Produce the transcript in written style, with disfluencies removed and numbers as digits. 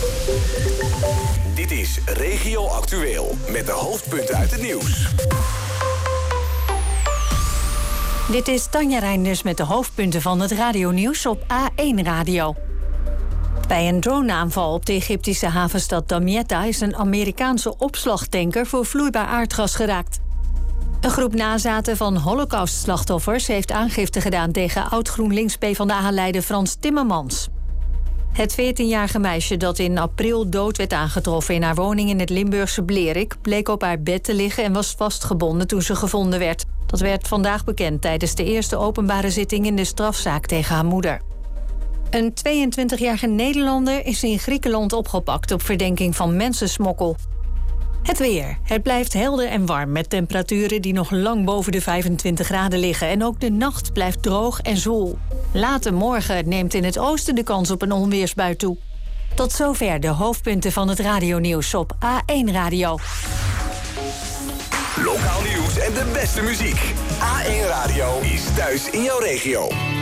Dit is Regio Actueel met de hoofdpunten uit het nieuws. Dit is Tanja Reinders met de hoofdpunten van het radionieuws op A1 Radio. Bij een droneaanval op de Egyptische havenstad Damietta is een Amerikaanse opslagtanker voor vloeibaar aardgas geraakt. Een groep nazaten van Holocaust-slachtoffers heeft aangifte gedaan tegen oud-GroenLinks PvdA-leider Frans Timmermans. Het 14-jarige meisje dat in april dood werd aangetroffen in haar woning in het Limburgse Blerik bleek op haar bed te liggen en was vastgebonden toen ze gevonden werd. Dat werd vandaag bekend tijdens de eerste openbare zitting in de strafzaak tegen haar moeder. Een 22-jarige Nederlander is in Griekenland opgepakt op verdenking van mensensmokkel. Het weer. Het blijft helder en warm met temperaturen die nog lang boven de 25 graden liggen. En ook de nacht blijft droog en zwoel. Later morgen neemt in het oosten de kans op een onweersbui toe. Tot zover de hoofdpunten van het radionieuws op A1 Radio. Lokaal nieuws en de beste muziek. A1 Radio is thuis in jouw regio.